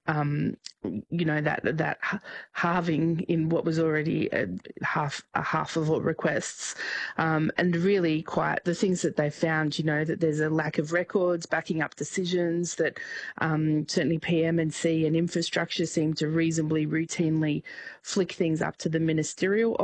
halving in what was already a half of what requests, and really quite the things that they found. That there's a lack of records backing up decisions. That certainly PM&C and infrastructure seem to reasonably routinely flick things up to the ministerial